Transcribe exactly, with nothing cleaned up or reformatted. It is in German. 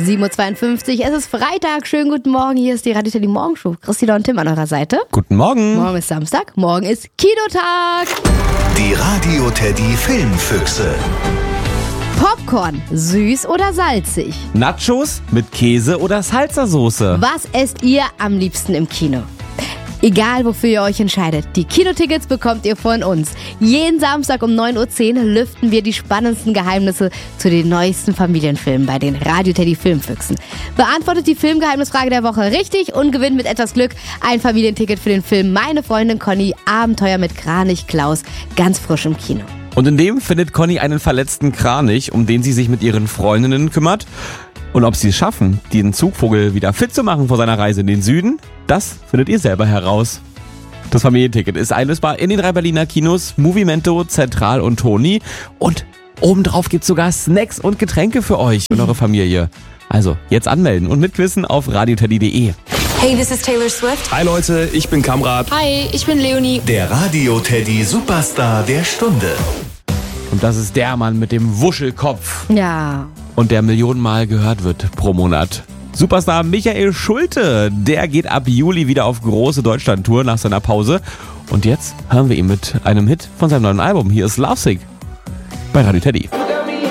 sieben Uhr zweiundfünfzig, es ist Freitag, schönen guten Morgen, hier ist die Radio Teddy Morgenshow. Christina und Tim an eurer Seite. Guten Morgen. Morgen ist Samstag, morgen ist Kinotag. Die Radio Teddy Filmfüchse. Popcorn, süß oder salzig? Nachos mit Käse oder Salsa-Soße? Was esst ihr am liebsten im Kino? Egal, wofür ihr euch entscheidet, die Kinotickets bekommt ihr von uns. Jeden Samstag um neun Uhr zehn lüften wir die spannendsten Geheimnisse zu den neuesten Familienfilmen bei den Radio Teddy Filmfüchsen. Beantwortet die Filmgeheimnisfrage der Woche richtig und gewinnt mit etwas Glück ein Familienticket für den Film Meine Freundin Conny, Abenteuer mit Kranich Klaus, ganz frisch im Kino. Und in dem findet Conny einen verletzten Kranich, um den sie sich mit ihren Freundinnen kümmert. Und ob sie es schaffen, den Zugvogel wieder fit zu machen vor seiner Reise in den Süden, das findet ihr selber heraus. Das Familienticket ist einlösbar in den drei Berliner Kinos Movimento, Zentral und Toni. Und obendrauf gibt's sogar Snacks und Getränke für euch und eure Familie. Also jetzt anmelden und mitquissen auf radioteddy punkt de. Hey, this is Taylor Swift. Hi Leute, ich bin Kamrat. Hi, ich bin Leonie. Der Radio Teddy Superstar der Stunde. Und das ist der Mann mit dem Wuschelkopf. Ja. Und der millionenmal gehört wird pro Monat. Superstar Michael Schulte, der geht ab Juli wieder auf große Deutschland-Tour nach seiner Pause. Und jetzt hören wir ihn mit einem Hit von seinem neuen Album. Hier ist Lovesick bei Radio Teddy.